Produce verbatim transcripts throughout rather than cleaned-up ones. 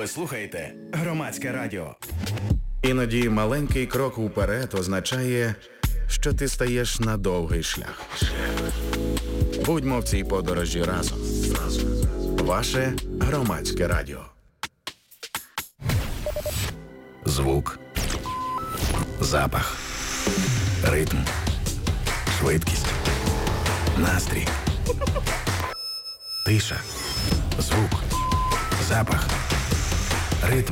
Ви слухаєте Громадське радіо. Іноді маленький крок уперед означає, що ти стаєш на довгий шлях. Будьмо в цій подорожі разом. Ваше Громадське радіо. Звук. Запах. Ритм. Швидкість. Настрій. Тиша. Звук. Запах. Ритм.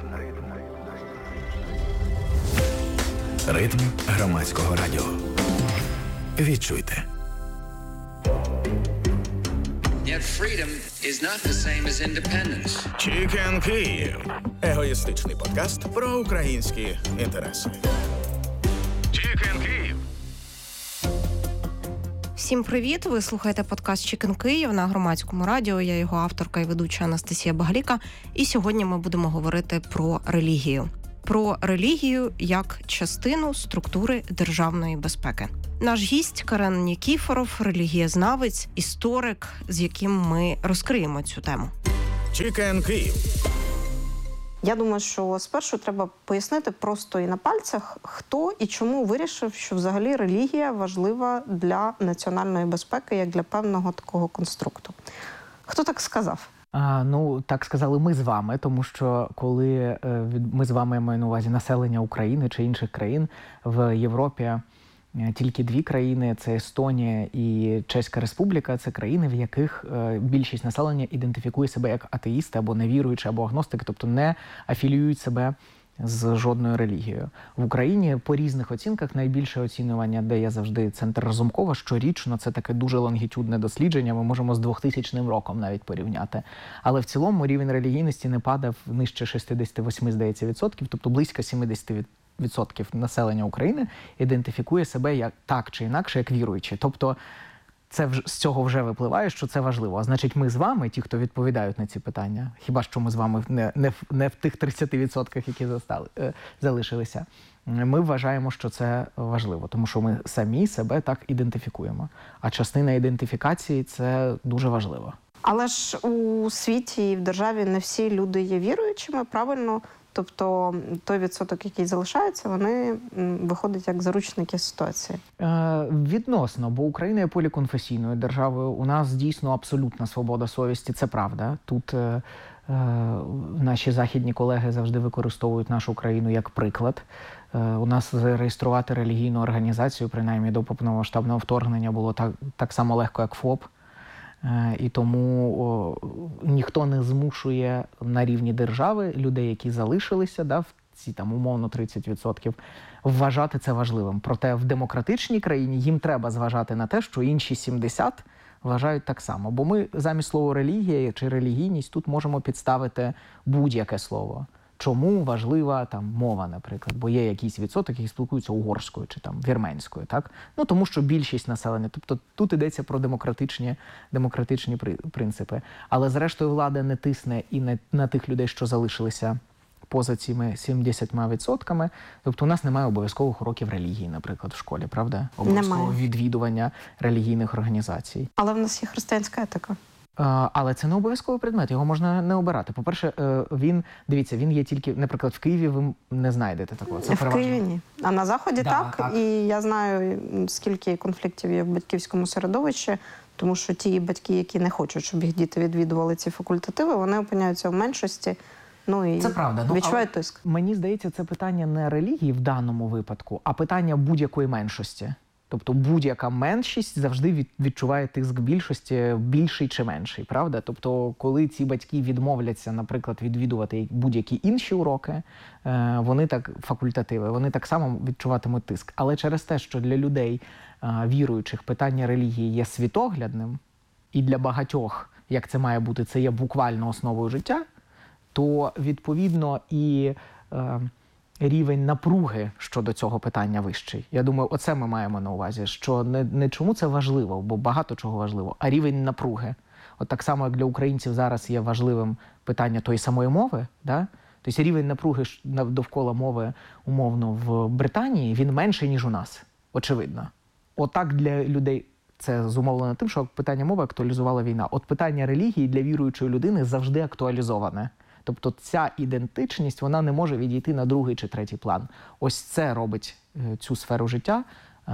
Ритм Громадського радіо. Відчуйте. Yet freedom is not the same as independence. Chicken Київ. Егоїстичний подкаст про українські інтереси. Chicken Київ. Всім привіт! Ви слухаєте подкаст Chicken Київ на Громадському радіо. Я його авторка і ведуча Анастасія Багаліка. І сьогодні ми будемо говорити про релігію. Про релігію як частину структури державної безпеки. Наш гість Карен Нікіфоров, релігієзнавець, історик, з яким ми розкриємо цю тему. Chicken Київ. Я думаю, що спершу треба пояснити просто і на пальцях, хто і чому вирішив, що взагалі релігія важлива для національної безпеки, як для певного такого конструкту. Хто так сказав? А, ну, так сказали ми з вами, тому що коли е, від, ми з вами, я маю на увазі населення України чи інших країн в Європі, е, тільки дві країни – це Естонія і Чеська Республіка, це країни, в яких е, більшість населення ідентифікує себе як атеїсти або невіруючі, або агностики, тобто не афіліюють себе з жодною релігією. В Україні по різних оцінках найбільше оцінювання, де я завжди центр Разумкова, щорічно, це таке дуже лонгітюдне дослідження, ми можемо з двохтисячним роком навіть порівняти. Але в цілому рівень релігійності не падав нижче шістдесят вісім, здається, відсотків, тобто близько сімдесят відсотків населення України ідентифікує себе як так чи інакше, як віруючі. Тобто це з цього вже випливає, що це важливо. А значить, ми з вами, ті, хто відповідають на ці питання, хіба що ми з вами не, не, в, не в тих тридцяти відсотках, які застали, е, залишилися, ми вважаємо, що це важливо, тому що ми самі себе так ідентифікуємо. А частина ідентифікації – це дуже важливо. Але ж у світі і в державі не всі люди є віруючими, правильно? Тобто той відсоток, який залишається, вони виходять як заручники ситуації? Е, відносно, бо Україна є поліконфесійною державою. У нас дійсно абсолютна свобода совісті, це правда. Тут е, е, наші західні колеги завжди використовують нашу країну як приклад. Е, у нас зареєструвати релігійну організацію, принаймні до повномасштабного вторгнення, було так, так само легко, як ФОП. І тому о, ніхто не змушує на рівні держави людей, які залишилися, да, в ці там умовно тридцять відсотків, вважати це важливим. Проте в демократичній країні їм треба зважати на те, що інші сімдесят вважають так само. Бо ми замість слова релігія чи релігійність тут можемо підставити будь-яке слово. Чому важлива там мова, наприклад, бо є якийсь відсоток, який спілкуються угорською чи там вірменською, так? Ну, тому що більшість населення, тобто тут йдеться про демократичні, демократичні принципи. Але зрештою влада не тисне і не на тих людей, що залишилися поза цими сімдесятьма відсотками. Тобто у нас немає обов'язкових уроків релігії, наприклад, в школі, правда? Обов'язкового відвідування релігійних організацій. Але в нас є християнська етика. Але це не обов'язковий предмет, його можна не обирати. По-перше, він, дивіться, він є тільки, наприклад, в Києві ви не знайдете такого. Це в переважно... Києві ні. А на Заході да, так. так. І я знаю, скільки конфліктів є в батьківському середовищі, тому що ті батьки, які не хочуть, щоб їх діти відвідували ці факультативи, вони опиняються в меншості. Ну і це правда. Ну, відчувають тиск. Мені здається, це питання не релігії в даному випадку, а питання будь-якої меншості. Тобто будь-яка меншість завжди відчуває тиск більшості, більший чи менший, правда? Тобто коли ці батьки відмовляться, наприклад, відвідувати будь-які інші уроки, вони так, факультативи, вони так само відчуватимуть тиск. Але через те, що для людей віруючих питання релігії є світоглядним, і для багатьох, як це має бути, це є буквально основою життя, то відповідно і рівень напруги щодо цього питання вищий. Я думаю, оце ми маємо на увазі, що не, не чому це важливо, бо багато чого важливо, а рівень напруги. От так само, як для українців зараз є важливим питання тої самої мови, да? Тобто рівень напруги довкола мови, умовно, в Британії, він менший, ніж у нас. Очевидно. Отак для людей це зумовлено тим, що питання мови актуалізувала війна. От питання релігії для віруючої людини завжди актуалізоване. Тобто ця ідентичність, вона не може відійти на другий чи третій план. Ось це робить цю сферу життя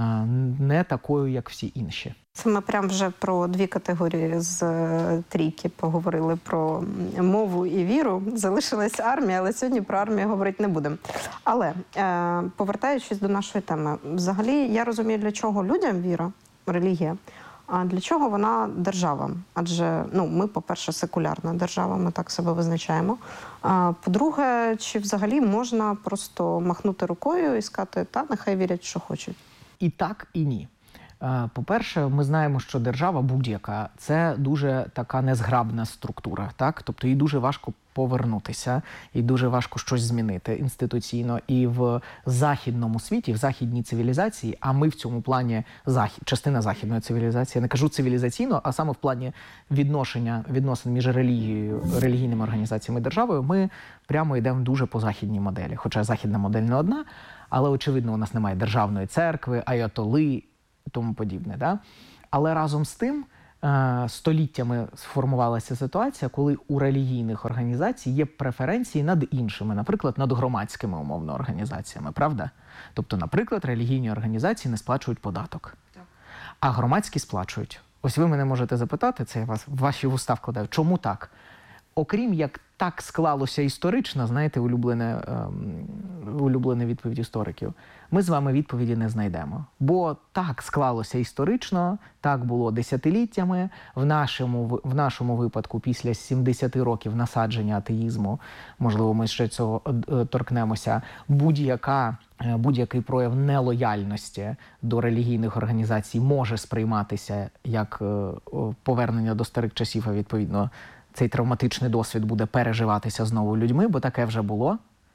не такою, як всі інші. Це ми прям вже про дві категорії з трійки поговорили, про мову і віру. Залишилась армія, але сьогодні про армію говорити не будемо. Але, е, повертаючись до нашої теми, взагалі я розумію, для чого людям віра, релігія, а для чого вона державам? Адже ну, ми, по-перше, секулярна держава, ми так себе визначаємо. А по-друге, чи взагалі можна просто махнути рукою і сказати, та, нехай вірять, що хочуть? І так, і ні. По-перше, ми знаємо, що держава будь-яка – це дуже така незграбна структура, так? Тобто їй дуже важко повернутися, і дуже важко щось змінити інституційно. І в західному світі, в західній цивілізації, а ми в цьому плані захід, частина західної цивілізації, я не кажу цивілізаційно, а саме в плані відношення, відносин між релігією, релігійними організаціями і державою, ми прямо йдемо дуже по західній моделі. Хоча західна модель не одна, але, очевидно, у нас немає державної церкви, аятоли і тому подібне. Да? Але разом з тим століттями сформувалася ситуація, коли у релігійних організацій є преференції над іншими, наприклад, над громадськими умовно організаціями, правда? Тобто, наприклад, релігійні організації не сплачують податок, так. А громадські сплачують. Ось ви мене можете запитати, це я вас в ваші вуста вкладаю, чому так? Окрім як так склалося історично, знаєте, улюблене, ем, улюблена відповідь істориків, ми з вами відповіді не знайдемо. Бо так склалося історично, так було десятиліттями, в нашому, в нашому випадку після сімдесяти років насадження атеїзму, можливо, ми ще цього торкнемося, будь-яка, будь-який прояв нелояльності до релігійних організацій може сприйматися як повернення до старих часів, а відповідно цей травматичний досвід буде переживатися знову людьми, бо таке вже було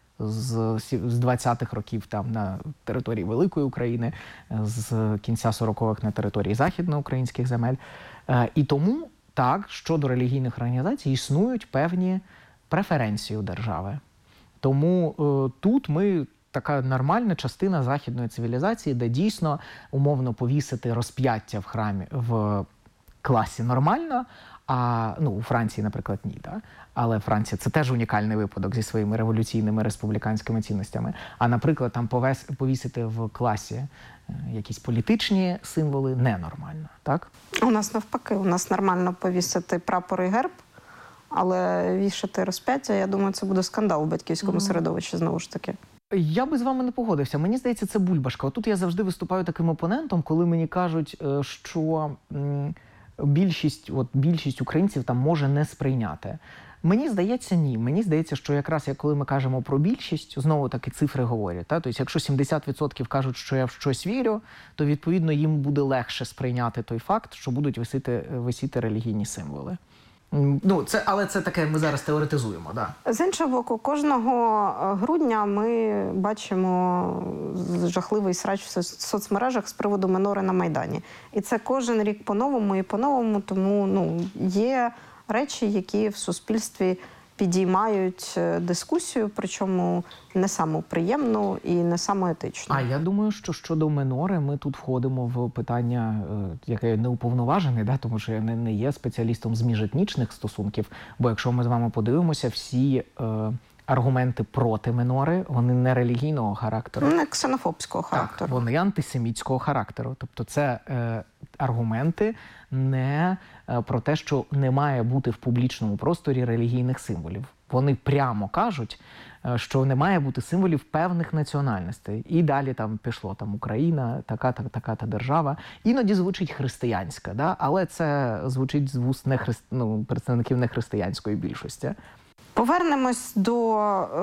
з, з двадцятих років там на території Великої України, з кінця сорокових на території західноукраїнських земель. І тому, так, щодо релігійних організацій існують певні преференції у держави. Тому е, тут ми така нормальна частина західної цивілізації, де дійсно умовно повісити розп'яття в храмі в класі нормально, а ну, у Франції, наприклад, ні. Да? Але Франція – це теж унікальний випадок зі своїми революційними республіканськими цінностями. А, наприклад, там повес, повісити в класі е, якісь політичні символи ненормально. Так? У нас навпаки. У нас нормально повісити прапор і герб, але вішати розп'яття, я думаю, це буде скандал у батьківському mm. середовищі, знову ж таки. Я би з вами не погодився. Мені здається, це бульбашка. Отут я завжди виступаю таким опонентом, коли мені кажуть, що більшість, от, більшість українців там може не сприйняти. Мені здається, ні. Мені здається, що якраз як коли ми кажемо про більшість, знову таки цифри говорять. Та? Тобто, якщо сімдесят відсотків кажуть, що я в щось вірю, то, відповідно, їм буде легше сприйняти той факт, що будуть висіти, висіти релігійні символи. Ну, це, але це таке ми зараз теоретизуємо, да. З іншого боку, кожного грудня ми бачимо жахливий срач в соцмережах з приводу минори на Майдані. І це кожен рік по-новому і по-новому, тому ну, є речі, які в суспільстві підіймають дискусію, причому не саму приємну і не саму етичну. А я думаю, що щодо минори ми тут входимо в питання, яке я не уповноважений, да, тому що я не, не є спеціалістом з міжетнічних стосунків, бо якщо ми з вами подивимося, всі е, аргументи проти минори, вони не релігійного характеру. Не ксенофобського характеру. Так, вони антисемітського характеру. Тобто це е, аргументи не е, про те, що не має бути в публічному просторі релігійних символів. Вони прямо кажуть, е, що не має бути символів певних національностей. І далі там пішло там Україна, така-та, така-та держава. Іноді звучить християнська, да? Але це звучить з вуст не хри... ну, представників нехристиянської більшості. Повернемось до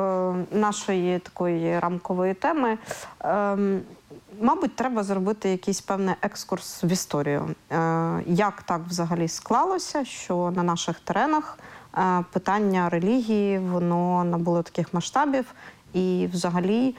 е, нашої такої рамкової теми. Е, мабуть, треба зробити якийсь певний екскурс в історію. Е, як так взагалі склалося, що на наших теренах е, питання релігії, воно набуло таких масштабів, і взагалі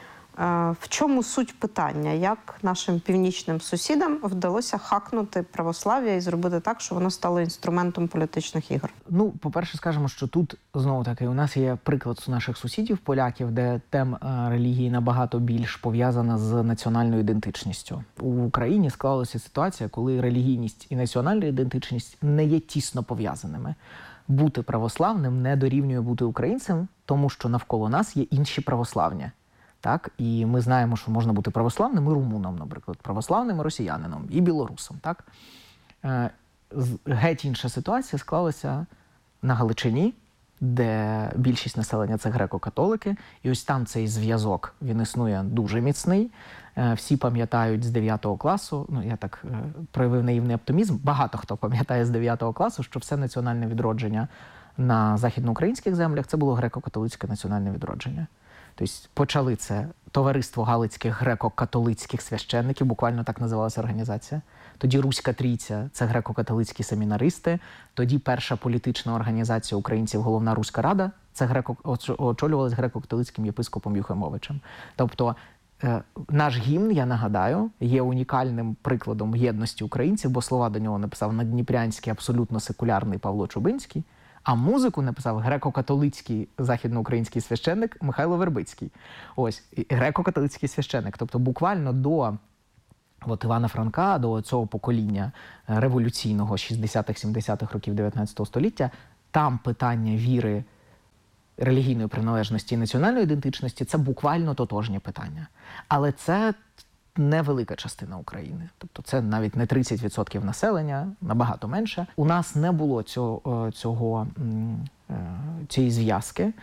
в чому суть питання? Як нашим північним сусідам вдалося хакнути православ'я і зробити так, що воно стало інструментом політичних ігор? Ну, по-перше, скажемо, що тут, знову-таки, у нас є приклад наших сусідів, поляків, де тема релігії набагато більш пов'язана з національною ідентичністю. У Україні склалася ситуація, коли релігійність і національна ідентичність не є тісно пов'язаними. бути православним не дорівнює бути українцем, тому що навколо нас є інші православні. Так? І ми знаємо, що можна бути православним і румуном, наприклад, православним і росіянином, і білорусом. Так? Е, геть інша ситуація склалася на Галичині, де більшість населення – це греко-католики. І ось там цей зв'язок, він існує дуже міцний. Е, всі пам'ятають з дев'ятого класу, ну я так е, проявив наївний оптимізм, багато хто пам'ятає з дев'ятого класу, що все національне відродження на західноукраїнських землях – це було греко-католицьке національне відродження. Тобто почали це Товариство Галицьких греко-католицьких священників, буквально так називалася організація. Тоді Руська Трійця – це греко-католицькі семінаристи. Тоді перша політична організація українців, Головна Руська Рада, це греко... очолювалась греко-католицьким єпископом Юхимовичем. Тобто наш гімн, я нагадаю, є унікальним прикладом єдності українців, бо слова до нього написав наддніпрянський, абсолютно секулярний Павло Чубинський, а музику написав греко-католицький західноукраїнський священник Михайло Вербицький. Ось, греко-католицький священник. Тобто буквально до от Івана Франка, до цього покоління революційного шістдесятих-сімдесятих років дев'ятнадцятого століття, там питання віри, релігійної приналежності і національної ідентичності – це буквально тотожні питання. Але це невелика частина України. Тобто це навіть не тридцять відсотків населення, набагато менше. У нас не було цього, цього, цієї зв'язки.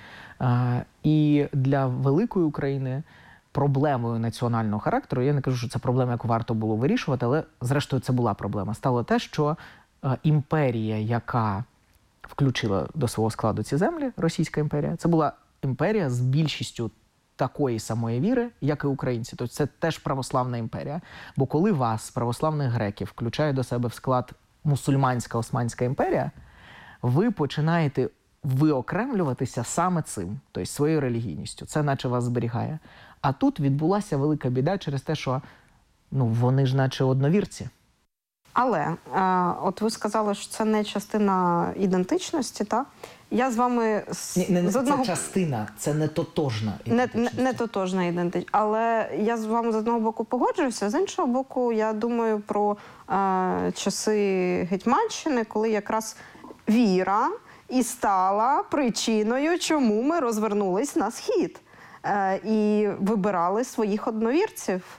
І для великої України проблемою національного характеру, я не кажу, що це проблема, яку варто було вирішувати, але зрештою це була проблема, стало те, що імперія, яка включила до свого складу ці землі, Російська імперія, це була імперія з більшістю такої самої віри, як і українці. Тобто це теж православна імперія. Бо коли вас, православних греків, включає до себе в склад мусульманська Османська імперія, ви починаєте виокремлюватися саме цим, тобто своєю релігійністю. Це наче вас зберігає. А тут відбулася велика біда через те, що ну, вони ж наче одновірці. Але, е, от ви сказали, що це не частина ідентичності, так? Я з вами з, Ні, не, з одного... Це частина, це не тотожна не, ідентичність. не, не тотожна ідентичність. Але я з вами з одного боку погоджуюся, з іншого боку, я думаю про е, часи Гетьманщини, коли якраз віра і стала причиною, чому ми розвернулись на схід. І вибирали своїх одновірців,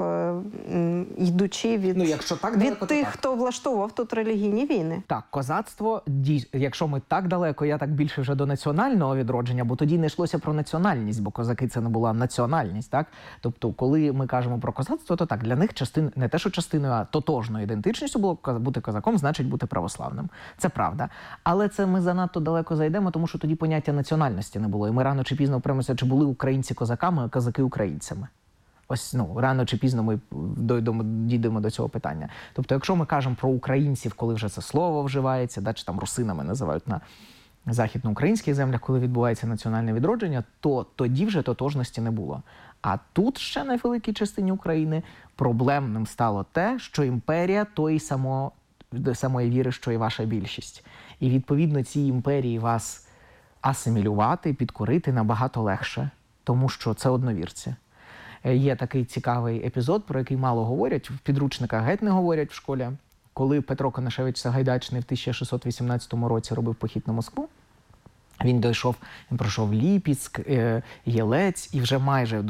йдучи від, ну, якщо так від далеко, тих, так. хто влаштовував тут релігійні війни. Так, козацтво, якщо ми так далеко, я так більше вже до національного відродження, бо тоді не йшлося про національність, бо козаки це не була національність, так? Тобто, коли ми кажемо про козацтво, то так, для них частин, не те, що частиною, а тотожною ідентичністю було бути козаком, значить бути православним. Це правда. Але це ми занадто далеко зайдемо, тому що тоді поняття національності не було. І ми рано чи пізно опремося, чи були українці козаками, а козаки українцями. Ось, ну, рано чи пізно ми дійдемо, дійдемо до цього питання. Тобто, якщо ми кажемо про українців, коли вже це слово вживається, да, чи там русинами називають на західноукраїнських землях, коли відбувається національне відродження, то тоді вже тотожності не було. А тут ще на великій частині України проблемним стало те, що імперія тої само, самої віри, що і ваша більшість. І, відповідно, цій імперії вас асимілювати, підкорити набагато легше, тому що це одновірці. Є такий цікавий епізод, про який мало говорять, в підручниках геть не говорять в школі, коли Петро Конашевич Сагайдачний в тисяча шістсот вісімнадцятому році робив похід на Москву. Він дійшов, він пройшов Ліпецьк, Єлець і вже майже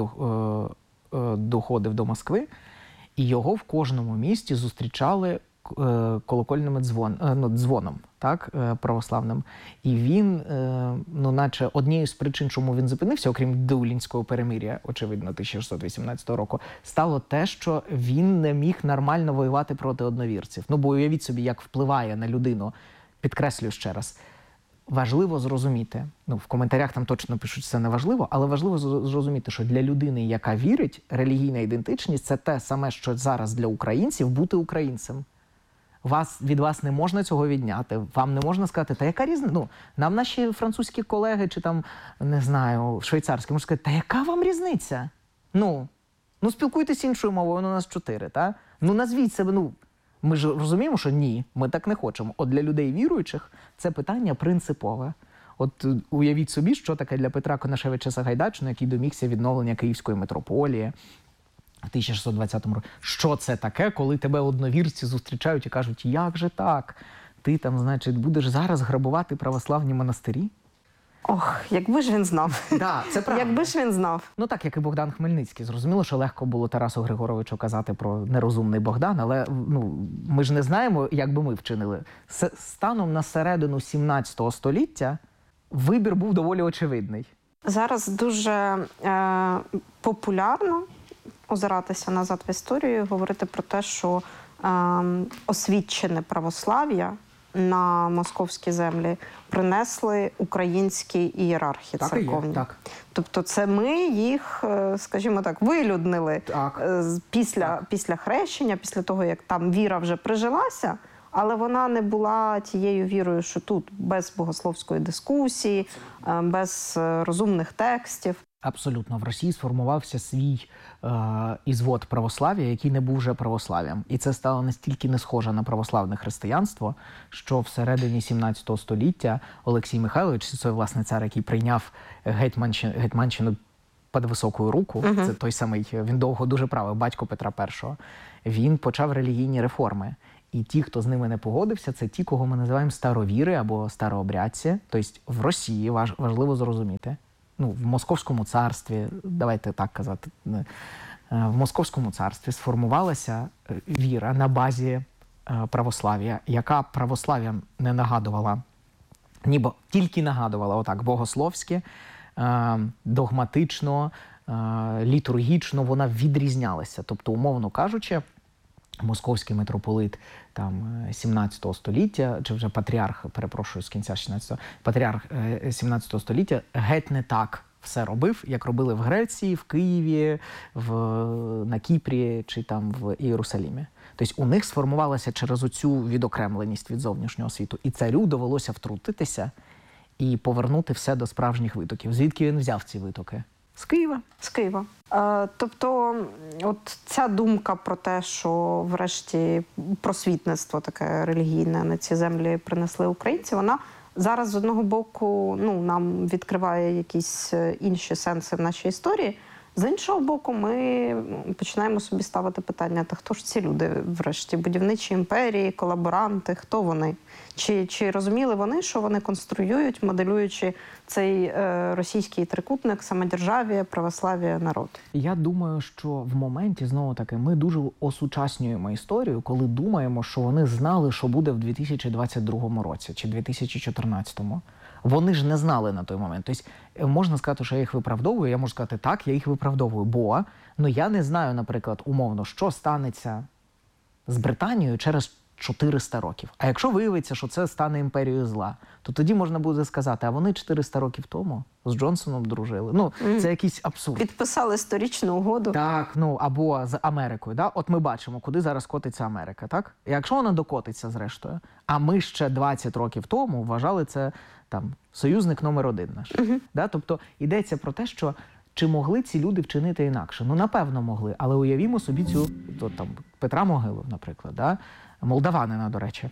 доходив до Москви. І його в кожному місті зустрічали колокольним дзвон, ну, дзвоном, так, православним. І він, ну, наче однією з причин, чому він зупинився, окрім Деулінського перемир'я, очевидно, тисяча шістсот вісімнадцятого року, стало те, що він не міг нормально воювати проти одновірців. Ну, бо уявіть собі, як впливає на людину, підкреслюю ще раз, важливо зрозуміти, ну, в коментарях там точно пишуть, що це не важливо, але важливо зрозуміти, що для людини, яка вірить, релігійна ідентичність – це те саме, що зараз для українців бути українцем. Вас, від вас не можна цього відняти, вам не можна сказати, та яка різниця? Ну, нам наші французькі колеги, чи там, не знаю, швейцарські, можуть сказати, та яка вам різниця? Ну, ну спілкуйтесь іншою мовою, воно у нас чотири, та? Ну, назвіть себе, ну, ми ж розуміємо, що ні, ми так не хочемо. От для людей віруючих це питання принципове. От уявіть собі, що таке для Петра Конашевича Сагайдачного, який домігся відновлення Київської митрополії в тисяча шістсот двадцятому році. Що це таке, коли тебе одновірці зустрічають і кажуть, як же так? ти там, значить, будеш зараз грабувати православні монастирі? Ох, якби ж він знав. Да, це правда. Якби ж він знав. Ну так, як і Богдан Хмельницький. Зрозуміло, що легко було Тарасу Григоровичу казати про нерозумний Богдан, але ну, ми ж не знаємо, як би ми вчинили. С- станом на середину сімнадцятого століття вибір був доволі очевидний. Зараз дуже е, популярно озиратися назад в історію і говорити про те, що е, освічене православ'я на московські землі принесли українські ієрархи Так і є, церковні. так. Тобто це ми їх, е, скажімо так, вилюднили Так. е, з- після, Так. після хрещення, після того, як там віра вже прижилася, але вона не була тією вірою, що тут без богословської дискусії, е, без е, розумних текстів. Абсолютно. В Росії сформувався свій е, ізвод православ'я, який не був вже православ'ям. І це стало настільки не схоже на православне християнство, що всередині сімнадцятого століття Олексій Михайлович, це, власне, цар, який прийняв гетьманщину, гетьманщину під високою руку, uh-huh. це той самий, він довго дуже правив, батько Петра І, він почав релігійні реформи. І ті, хто з ними не погодився, це ті, кого ми називаємо старовіри або старообрядці. Тобто в Росії, важ, важливо зрозуміти, ну, в Московському царстві, давайте так казати, в Московському царстві сформувалася віра на базі православ'я, яка православ'ям не нагадувала, ніби тільки нагадувала отак богословське, догматично, літургічно вона відрізнялася. Тобто, умовно кажучи, московський митрополит там сімнадцятого століття, чи вже патріарх, перепрошую, з кінця шістнадцятого, патріарх сімнадцятого століття геть не так все робив, як робили в Греції, в Києві, в, на Кіпрі чи там в Ієрусалімі. Тобто у них сформувалася через оцю відокремленість від зовнішнього світу. І царю довелося втрутитися і повернути все до справжніх витоків. Звідки він взяв ці витоки? З Києва. З Києва. Е, тобто, от ця думка про те, що врешті просвітництво таке релігійне на ці землі принесли українці, вона зараз з одного боку ну, нам відкриває якісь інші сенси в нашій історії. З іншого боку, ми починаємо собі ставити питання, та хто ж ці люди врешті? Будівничі імперії, колаборанти, хто вони? Чи, чи розуміли вони, що вони конструюють, моделюючи цей е, російський трикутник, самодержав'я, православ'я, народ? Я думаю, що в моменті, знову-таки, ми дуже осучаснюємо історію, коли думаємо, що вони знали, що буде в дві тисячі двадцять другому році чи дві тисячі чотирнадцятому. Вони ж не знали на той момент. Тобто, можна сказати, що я їх виправдовую, я можу сказати, так, я їх виправдовую, бо ну, я не знаю, наприклад, умовно, що станеться з Британією через чотириста років. А якщо виявиться, що це стане імперією зла, то тоді можна буде сказати, а вони чотириста років тому з Джонсоном дружили. Ну, це якийсь абсурд. Підписали сторічну угоду. Так, ну, або з Америкою. Да? От ми бачимо, куди зараз котиться Америка, так? І якщо вона докотиться зрештою, а ми ще двадцять років тому вважали це там союзник номер один наш. Uh-huh. Да? Тобто йдеться про те, що чи могли ці люди вчинити інакше? Ну, напевно, могли. Але уявімо собі цю, то, там, Петра Могилу, наприклад, да? Молдаванина, до речі,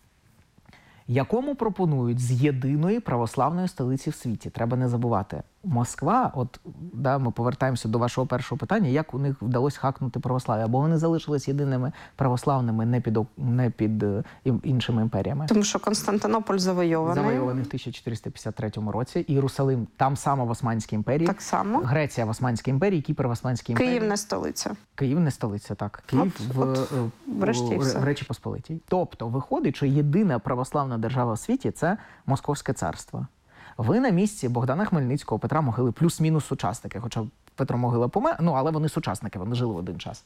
якому пропонують з єдиної православної столиці в світі. Треба не забувати. Москва, от да, ми повертаємося до вашого першого питання, як у них вдалося хакнути православ'я, бо вони залишились єдиними православними не під, не під іншими імперіями. Тому що Константинополь завойований. Завойований в тисяча чотириста п'ятдесят третьому році. Ієрусалим там само в Османській імперії. Так само. Греція в Османській імперії, Кіпр в Османській імперії. Київ не столиця. Київ не столиця, так. Київ от, в, от, в, в, в Речі Посполитій. Тобто виходить, що єдина православна держава в світі – це Московське царство. Ви на місці Богдана Хмельницького, Петра Могили, плюс-мінус сучасники, хоча Петро Могила помер, ну, але вони сучасники, вони жили в один час.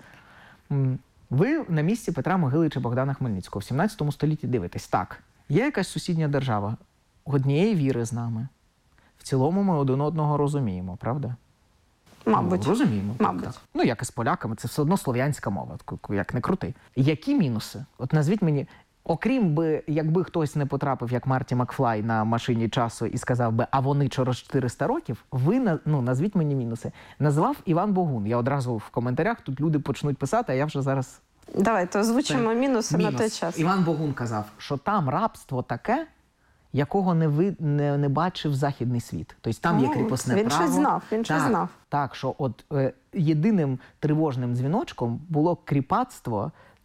Ви на місці Петра Могили чи Богдана Хмельницького в сімнадцятому столітті дивитесь, так, є якась сусідня держава, однієї віри з нами. В цілому ми один одного розуміємо, правда? Мабуть. Ну, розуміємо. Мабуть. Так, так. Ну, як і з поляками, це все одно слов'янська мова, як не крути. Які мінуси? От назвіть мені, окрім би, якби хтось не потрапив, як Марті Макфлай, на машині часу і сказав би, а вони через чотириста років, ви, ну, назвіть мені мінуси. Назвав Іван Богун. Я одразу в коментарях, тут люди почнуть писати, а я вже зараз... Давайте озвучимо мінуси Мінус. на той час. Іван Богун казав, що там рабство таке, якого не, ви, не, не бачив західний світ. Тобто там О, є кріпосне він право. щось знав, він щось так, знав. Так, що от е, єдиним тривожним дзвіночком було кріпацтво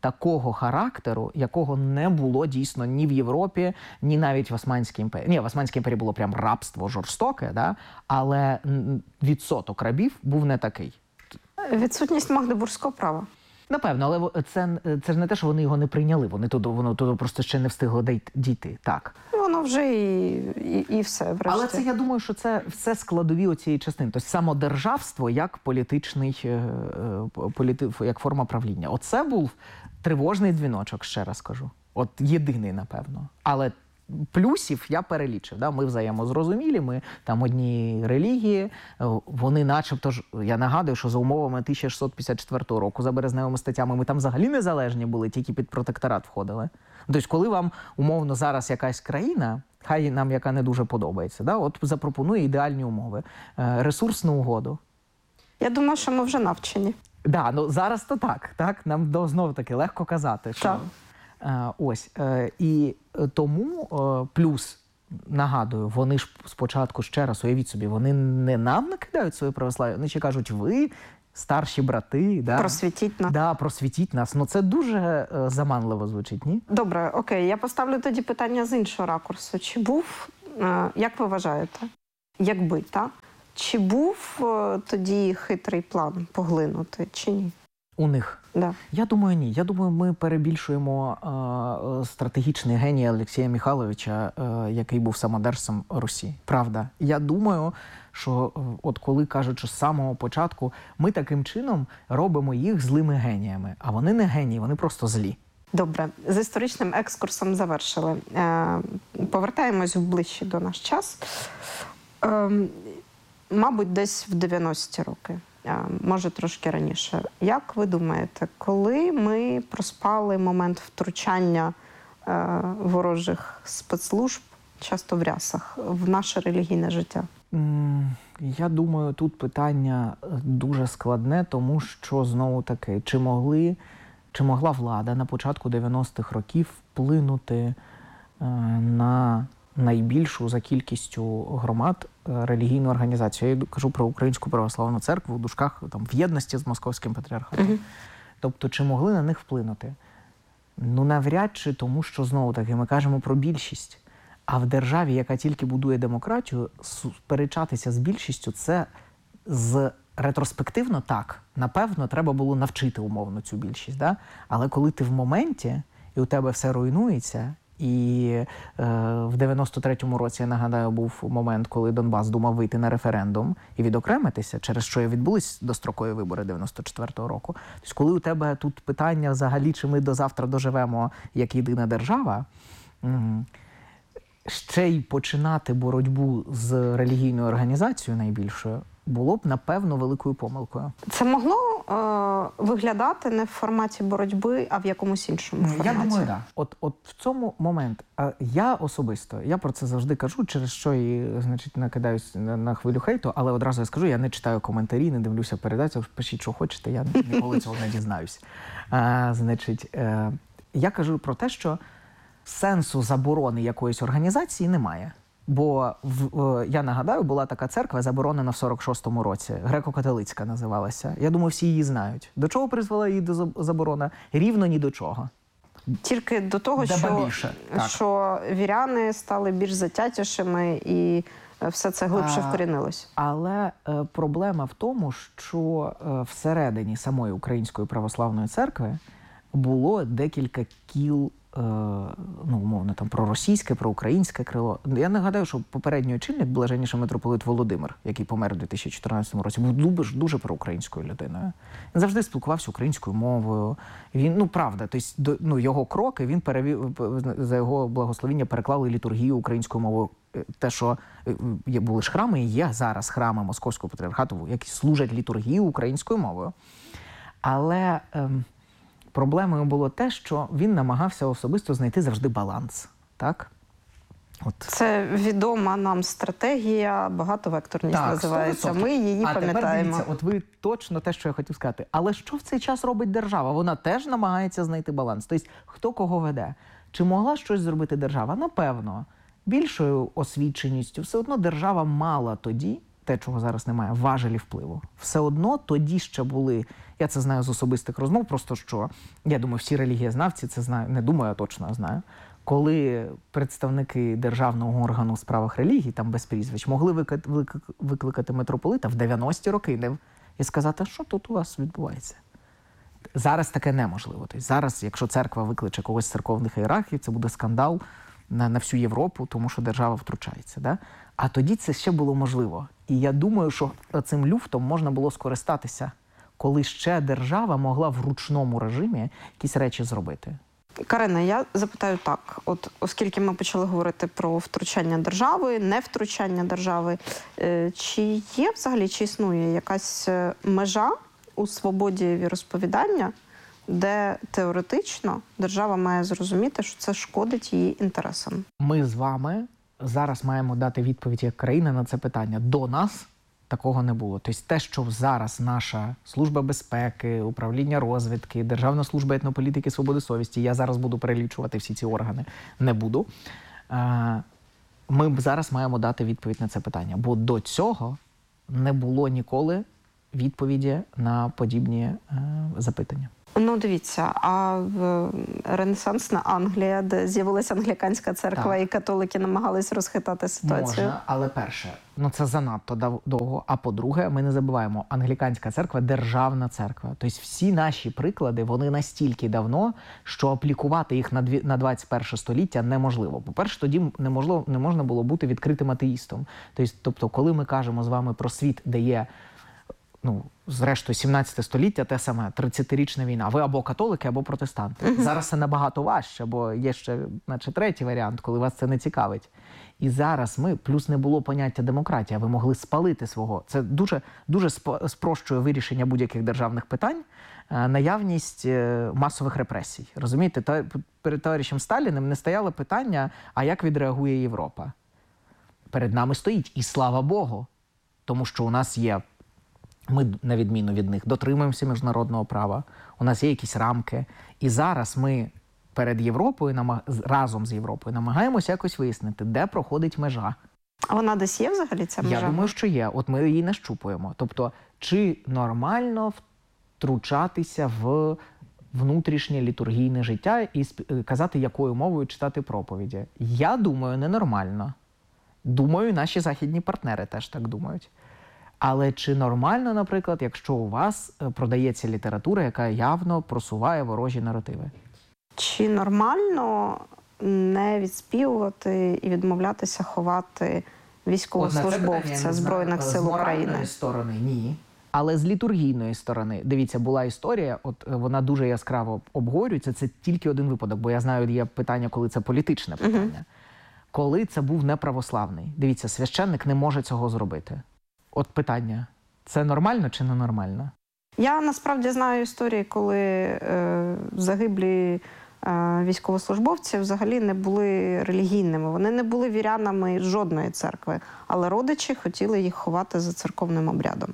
такого характеру, якого не було дійсно ні в Європі, ні навіть в Османській імперії. Ні, в Османській імперії було прям рабство жорстоке, да? Але відсоток рабів був не такий. Відсутність магдебурзького права. Напевно, але це, це ж не те, що вони його не прийняли, вони туди, воно туди просто ще не встигло дійти. Так. Воно вже і, і, і все, врешті. Але це, я думаю, що це все складові оцієї частини. Тобто самодержавство як політичний, політи, як форма правління. Оце був тривожний дзвіночок, ще раз кажу. От єдиний, напевно. Але плюсів я перелічив. Да? Ми взаємозрозумілі, ми там одні релігії, вони начебто ж, я нагадую, що за умовами тисяча шістсот п'ятдесят четвертого року, за березневими статтями, ми там взагалі незалежні були, тільки під протекторат входили. Тобто, коли вам, умовно, зараз якась країна, хай нам яка не дуже подобається, да? От запропонує ідеальні умови, ресурсну угоду. Я думаю, що ми вже навчені. Так, да, ну зараз то так, так? Нам до, знову-таки легко казати, що... Так. Ось. І тому, плюс, нагадую, вони ж спочатку, ще раз, уявіть собі, вони не нам накидають своє православ'я, вони ще кажуть, ви, старші брати, да? Просвітіть нас. Да, просвітіть нас. Ну це дуже заманливо звучить, ні? Добре, окей, я поставлю тоді питання з іншого ракурсу. Чи був, як ви вважаєте, якби, так? Чи був тоді хитрий план поглинути, чи ні? У них? Да. Я думаю, ні. Я думаю, ми перебільшуємо е, стратегічний геній Олексія Михайловича, е, який був самодержцем Русі. Правда. Я думаю, що е, от коли кажуть, що з самого початку ми таким чином робимо їх злими геніями. А вони не генії, вони просто злі. Добре. З історичним екскурсом завершили. Е, повертаємось в ближчий до наш час. Е, мабуть, десь в дев'яності роки. Може, трошки раніше. Як ви думаєте, коли ми проспали момент втручання е, ворожих спецслужб, часто в рясах, в наше релігійне життя? Я думаю, тут питання дуже складне, тому що, знову-таки, чи могли, чи могла влада на початку дев'яностих років вплинути е, на найбільшу за кількістю громад релігійну організацію. Я кажу про Українську православну церкву в дужках там, в єдності з Московським патріархатом. Uh-huh. Тобто, чи могли на них вплинути? Ну, навряд чи, тому що, знову-таки, ми кажемо про більшість. А в державі, яка тільки будує демократію, сперечатися з більшістю – це з ретроспективно так. Напевно, треба було навчити умовно цю більшість. Да? Але коли ти в моменті, і у тебе все руйнується, і е, в дев'яносто третьому році, я нагадаю, був момент, коли Донбас думав вийти на референдум і відокремитися, через що і відбулись дострокові вибори дев'яносто четвертого року. Тобто, коли у тебе тут питання взагалі, чи ми до завтра доживемо як єдина держава, ще й починати боротьбу з релігійною організацією найбільшою, було б, напевно, великою помилкою. Це могло е, виглядати не в форматі боротьби, а в якомусь іншому форматі? Я думаю, так. Да. От, от в цьому момент я особисто, я про це завжди кажу, через що і, значить, накидаюсь на, на хвилю хейту, але одразу я скажу, я не читаю коментарі, не дивлюся передачі, пишіть, що хочете, я ніколи цього не дізнаюсь. А, значить, е, я кажу про те, що сенсу заборони якоїсь організації немає. Бо, в, я нагадаю, була така церква, заборонена в сорок шостому році, греко-католицька називалася. Я думаю, всі її знають. До чого призвела її до заборона? Рівно ні до чого. Тільки до того, що, більше, що віряни стали більш затятішими і все це глибше а, вкорінилось. Але е, проблема в тому, що е, всередині самої Української православної церкви було декілька кіл, ну, умовно, там, проросійське, проукраїнське крило. Я нагадаю, що попередній очільник, блаженніший митрополит Володимир, який помер у дві тисячі чотирнадцятому році, був дуже, дуже проукраїнською людиною. Він завжди спілкувався українською мовою. Він, ну, правда, тобто, ну, його кроки, він перевів, за його благословіння переклали літургію українською мовою. Те, що були ж храми, і є зараз храми Московського патріархату, які служать літургію українською мовою. Але ем, проблемою було те, що він намагався особисто знайти завжди баланс. Так? От. Це відома нам стратегія, багатовекторність так, називається. Ми її а пам'ятаємо. А тепер дивіться, от ви точно те, що я хотів сказати. Але що в цей час робить держава? Вона теж намагається знайти баланс. Тобто, хто кого веде? Чи могла щось зробити держава? Напевно. Більшою освіченістю все одно держава мала тоді те, чого зараз немає, важелі впливу. Все одно тоді ще були, я це знаю з особистих розмов, просто що, я думаю, всі релігієзнавці це знають, не думаю, а точно знаю, коли представники державного органу у справах релігій, там без прізвищ, могли викликати, викликати митрополита в дев'яності роки і сказати, що тут у вас відбувається. Зараз таке неможливо. Тобто зараз, якщо церква викличе когось з церковних ієрархів, це буде скандал на, на всю Європу, тому що держава втручається. Да? А тоді це ще було можливо. І я думаю, що цим люфтом можна було скористатися, коли ще держава могла в ручному режимі якісь речі зробити. Карина, я запитаю так. От оскільки ми почали говорити про втручання держави, невтручання держави, чи є взагалі, чи існує якась межа у свободі віросповідання, де теоретично держава має зрозуміти, що це шкодить її інтересам? Ми з вами зараз маємо дати відповідь як країна на це питання. До нас такого не було. Тобто те, що зараз наша Служба безпеки, Управління розвідки, Державна служба етнополітики, свободи совісті, я зараз буду перелічувати всі ці органи, не буду. Ми зараз маємо дати відповідь на це питання. Бо до цього не було ніколи відповіді на подібні е, запитання. Ну, дивіться, а в ренесансна Англія, де з'явилася англіканська церква, так, і католики намагались розхитати ситуацію? Можна, але перше, ну це занадто довго, а по-друге, ми не забуваємо, англіканська церква – державна церква. Тобто всі наші приклади, вони настільки давно, що аплікувати їх на, дві, на двадцять перше століття неможливо. По-перше, тоді неможливо, не можна було бути відкритим атеїстом. Тобто, коли ми кажемо з вами про світ, де є, ну, зрештою, сімнадцяте століття, те саме, тридцятирічна війна. Ви або католики, або протестанти. Uh-huh. Зараз це набагато важче, бо є ще, наче, третій варіант, коли вас це не цікавить. І зараз ми, плюс не було поняття демократія, ви могли спалити свого. Це дуже, дуже спрощує вирішення будь-яких державних питань, наявність масових репресій. Розумієте, та, перед товаришем Сталіним не стояло питання, а як відреагує Європа? Перед нами стоїть, і слава Богу, тому що у нас є, ми, на відміну від них, дотримуємося міжнародного права, у нас є якісь рамки. І зараз ми перед Європою, разом з Європою, намагаємося якось вияснити, де проходить межа. А вона десь є взагалі, ця межа? Я думаю, що є. От ми її не щупуємо. Тобто, чи нормально втручатися в внутрішнє літургійне життя і казати, якою мовою читати проповіді? Я думаю, ненормально. Думаю, наші західні партнери теж так думають. Але чи нормально, наприклад, якщо у вас продається література, яка явно просуває ворожі наративи? Чи нормально не відспівувати і відмовлятися ховати військовослужбовця Збройних сил України? З моральної сторони – ні. Але з літургійної сторони, дивіться, була історія, от вона дуже яскраво обговорюється, це тільки один випадок, бо я знаю, є питання, коли це політичне питання. Угу. Коли це був неправославний. Дивіться, священник не може цього зробити. От питання, це нормально чи не нормально? Я насправді знаю історії, коли е, загиблі е, військовослужбовці взагалі не були релігійними. Вони не були вірянами жодної церкви, але родичі хотіли їх ховати за церковним обрядом.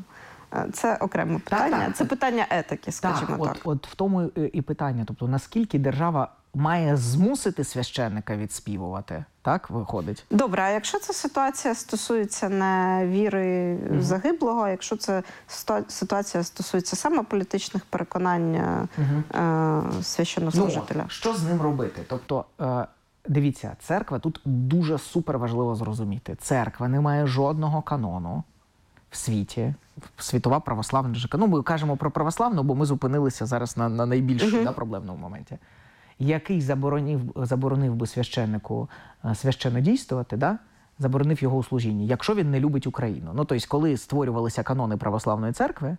Це окреме питання, так, так. Це питання етики, скажімо так. так. От, от в тому і питання, тобто наскільки держава має змусити священника відспівувати, так, виходить? Добре, а якщо ця ситуація стосується не віри угу. загиблого, а якщо це ситуація стосується саме політичних переконань угу. е, священнослужителя? Ну, що з ним робити? Тобто, е, дивіться, церква, тут дуже супер важливо зрозуміти. Церква не має жодного канону в світі, світова православна ЖК. Ну, ми кажемо про православну, бо ми зупинилися зараз на, на найбільш угу. да, проблемному моменті. Який заборонив, заборонив би священнику священнодійствувати, да? Заборонив його у служінні, якщо він не любить Україну. Ну, тобто, коли створювалися канони православної церкви,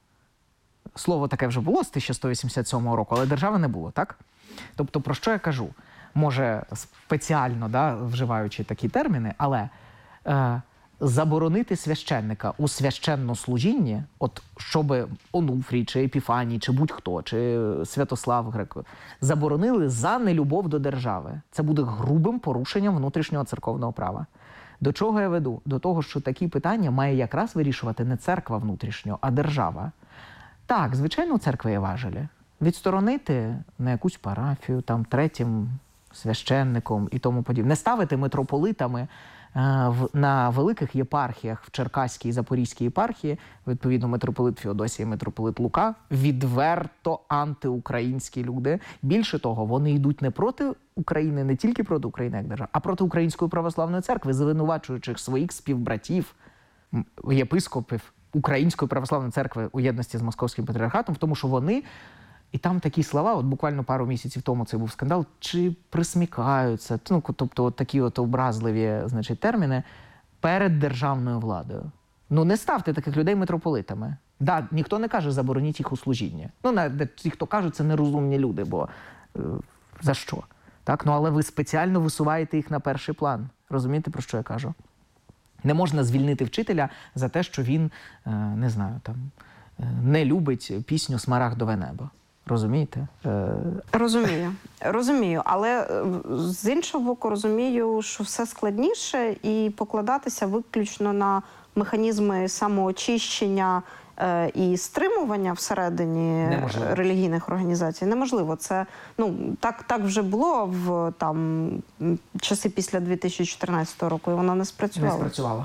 слово таке вже було з тисяча сто вісімдесят сьомого року, але держави не було, так? Тобто, про що я кажу? Може, спеціально, да, вживаючи такі терміни, але е, заборонити священника у священнослужінні, от щоб Онуфрій, чи Епіфаній, чи будь-хто, чи Святослав Греко, заборонили за нелюбов до держави. Це буде грубим порушенням внутрішнього церковного права. До чого я веду? До того, що такі питання має якраз вирішувати не церква внутрішньо, а держава. Так, звичайно, у церкви є важелі. Відсторонити на якусь парафію, там, третім священником і тому подібне. Не ставити митрополитами в, на великих єпархіях в Черкаській і Запорізькій єпархії, відповідно, митрополит Феодосій і митрополит Лука, відверто антиукраїнські люди. Більше того, вони йдуть не проти України, не тільки проти України як держави, а проти Української православної церкви, звинувачуючи своїх співбратів, єпископів Української православної церкви у єдності з Московським патріархатом, в тому, що вони, і там такі слова, от буквально пару місяців тому це був скандал, чи присмікаються, ну, тобто от такі от образливі, значить, терміни перед державною владою. Ну, не ставте таких людей митрополитами. Да, ніхто не каже, забороніть їх у служінні. Ну, навіть ті, хто кажуть, це нерозумні люди, бо е, за що? Так, ну, але ви спеціально висуваєте їх на перший план. Розумієте, про що я кажу? Не можна звільнити вчителя за те, що він, е, не знаю, там, е, не любить пісню «Смарагдове небо». Розумієте? Е... Розумію. Розумію. Але е, з іншого боку розумію, що все складніше і покладатися виключно на механізми самоочищення е, і стримування всередині Неможливо. релігійних організацій неможливо. Це, ну, так, так вже було в там, часи після дві тисячі чотирнадцятого року, і воно не спрацювало. Не спрацювало.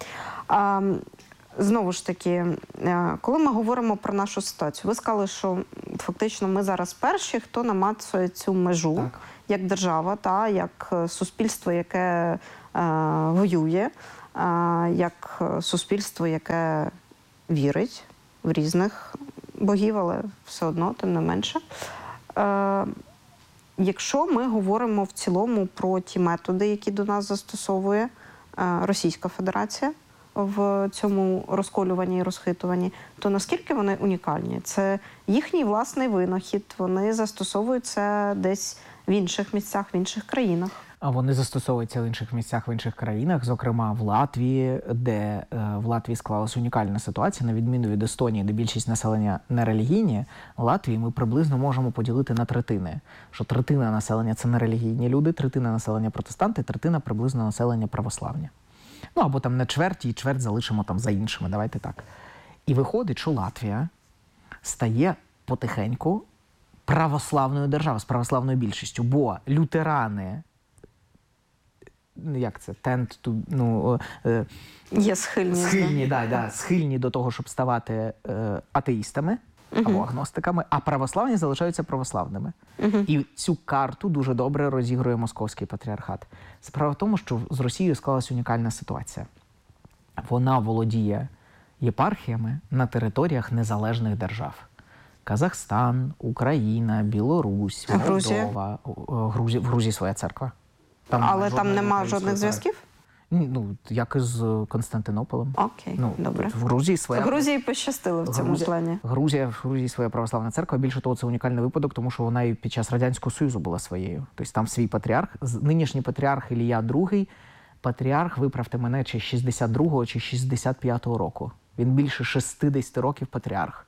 А, знову ж таки, коли ми говоримо про нашу ситуацію, ви сказали, що фактично ми зараз перші, хто намацує цю межу, так, як держава, та, як суспільство, яке е, воює, е, як суспільство, яке вірить в різних богів, але все одно, тим не менше. Е, якщо ми говоримо в цілому про ті методи, які до нас застосовує е, Російська Федерація, в цьому розколюванні і розхитуванні, то наскільки вони унікальні? Це їхній власний винахід, вони застосовують це десь в інших місцях, в інших країнах. А вони застосовуються в інших місцях, в інших країнах, зокрема в Латвії, де е, в Латвії склалася унікальна ситуація, на відміну від Естонії, де більшість населення не релігійні, в Латвії ми приблизно можемо поділити на третини. Що третина населення – це нерелігійні люди, третина населення – протестанти, третина – приблизно населення православні. Ну, або там на чверті, і чверть залишимо там за іншими, давайте так. І виходить, що Латвія стає потихеньку православною державою, з православною більшістю, бо лютерани, як це, tend to, ну, е, Є схильні. схильні, да, да, схильні до того, щоб ставати е, атеїстами, uh-huh, або агностиками, а православні залишаються православними. Uh-huh. І цю карту дуже добре розігрує Московський патріархат. Справа в тому, що з Росією склалася унікальна ситуація. Вона володіє єпархіями на територіях незалежних держав. Казахстан, Україна, Білорусь, Молдова. Грузія, в Грузії своя церква. Там Але там нема жодних зв'язків? Ну, як і з Константинополем. Окей, ну, добре. В Грузії своя... Грузії пощастило в цьому Грузія, плані. Грузія, в Грузії своя православна церква. Більше того, це унікальний випадок, тому що вона і під час Радянського Союзу була своєю. Тобто там свій патріарх. Нинішній патріарх Ілія другий, патріарх, виправте мене, чи шістдесят другого, чи шістдесят п'ятого року. Він більше шістдесят років патріарх.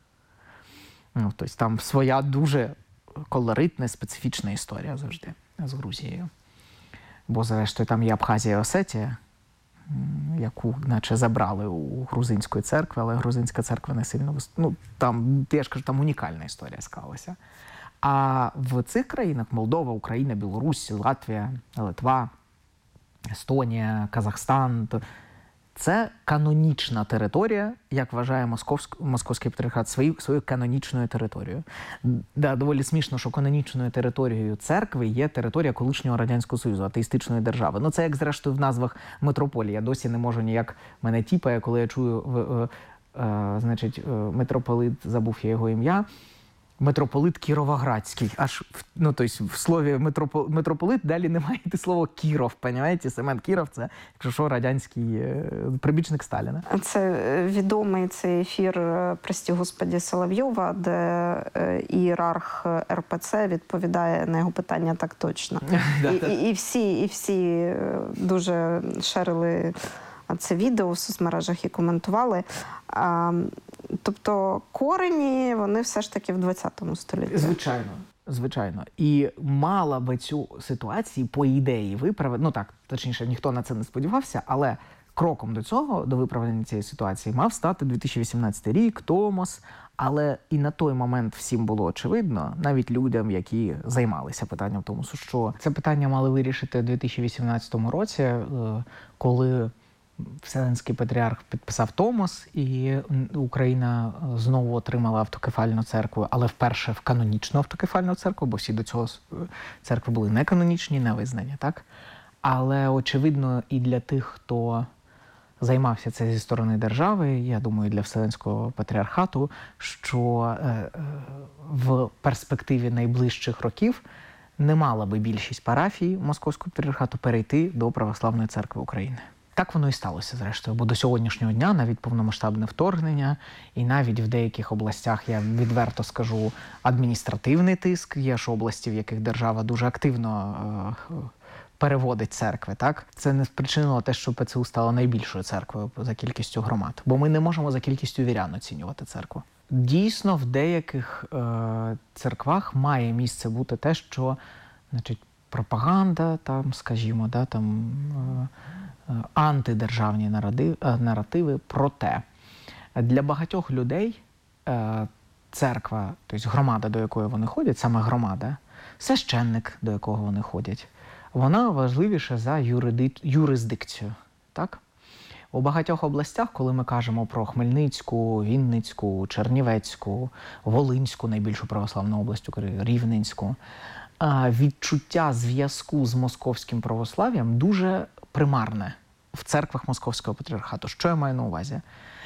Ну, тобто там своя дуже колоритна, специфічна історія завжди з Грузією. Бо, зрештою, там є Абхазія і Осетія, яку, наче, забрали у грузинської церкви, але грузинська церква не сильно... Ну, там, я ж кажу, там унікальна історія склалася. А в цих країнах – Молдова, Україна, Білорусь, Латвія, Литва, Естонія, Казахстан – це канонічна територія, як вважає Московськ... Московський патріархат, свою, свою канонічною територією. Да, доволі смішно, що канонічною територією церкви є територія колишнього Радянського Союзу, атеїстичної держави. Ну, це як, зрештою, в назвах митрополії. Я досі не можу ніяк мене тіпає, коли я чую, е, е, значить, е, митрополит, забув я його ім'я, митрополит Кіровоградський. Аж, ну, тобто, в слові митропол... митрополит далі немає йти слово Кіров, понімаєте? Семен Кіров – це, якщо що, радянський е, прибічник Сталіна. Це відомий цей ефір «Прости Господи» Соловйова, де ієрарх ер пе це відповідає на його питання так точно. і, і, і, всі, і всі дуже шерили це відео в соцмережах і коментували. А, тобто корені, вони все ж таки в двадцятому столітті. Звичайно. Звичайно. І мала би цю ситуацію, по ідеї, виправити, ну так, точніше, ніхто на це не сподівався, але Кроком до цього, до виправлення цієї ситуації, мав стати дві тисячі вісімнадцятий рік, Томос, але і на той момент всім було очевидно, навіть людям, які займалися питанням Томосу, що це питання мали вирішити у дві тисячі вісімнадцятому році, коли Вселенський патріарх підписав Томос, і Україна знову отримала автокефальну церкву, але вперше в канонічну автокефальну церкву, бо всі до цього церкви були не канонічні, не визнані, так? Але, очевидно, і для тих, хто займався це зі сторони держави, я думаю, для Вселенського патріархату, що е, в перспективі найближчих років не мала би більшість парафій Московського патріархату перейти до Православної церкви України. Так воно і сталося, зрештою, бо до сьогоднішнього дня навіть повномасштабне вторгнення, і навіть в деяких областях, я відверто скажу, адміністративний тиск, є ж області, в яких держава дуже активно е, переводить церкви, так? Це не спричинило те, що ПЦУ стало найбільшою церквою за кількістю громад, бо ми не можемо за кількістю вірян оцінювати церкву. Дійсно, в деяких е, церквах має місце бути те, що, значить, пропаганда, там, скажімо, да, там, е, антидержавні наративи, проте для багатьох людей церква, тобто громада, до якої вони ходять, саме громада, священник, до якого вони ходять, вона важливіша за юриди... юрисдикцію. Так? У багатьох областях, коли ми кажемо про Хмельницьку, Вінницьку, Чернівецьку, Волинську, найбільшу православну область України, Рівненську, відчуття зв'язку з московським православ'ям дуже примарне в церквах Московського патріархату. Що я маю на увазі?